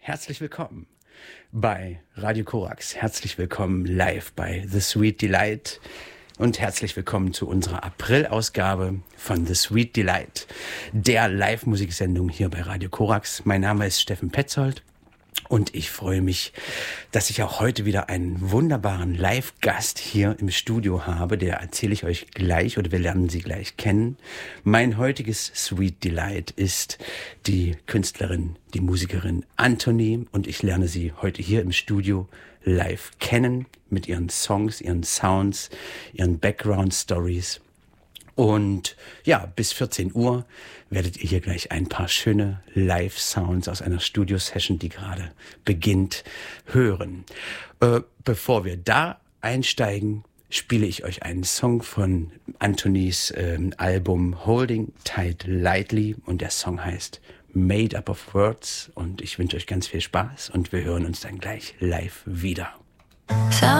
herzlich willkommen bei Radio Korax. Herzlich willkommen live bei The Sweet Delight und herzlich willkommen zu unserer April-Ausgabe von The Sweet Delight, der Live-Musiksendung hier bei Radio Korax. Mein Name ist Steffen Petzold und ich freue mich, dass ich auch heute wieder einen wunderbaren Live-Gast hier im Studio habe. Der erzähle ich euch gleich oder wir lernen sie gleich kennen. Mein heutiges Sweet Delight ist die Künstlerin, die Musikerin Anthony und ich lerne sie heute hier im Studio live kennen mit ihren Songs, ihren Sounds, ihren Background-Stories. Und ja, bis 14 Uhr werdet ihr hier gleich ein paar schöne Live-Sounds aus einer Studio-Session, die gerade beginnt, hören. Bevor wir da einsteigen, spiele ich euch einen Song von Anthonys Album Holding Tight Lightly und der Song heißt Made Up of Words und ich wünsche euch ganz viel Spaß und wir hören uns dann gleich live wieder.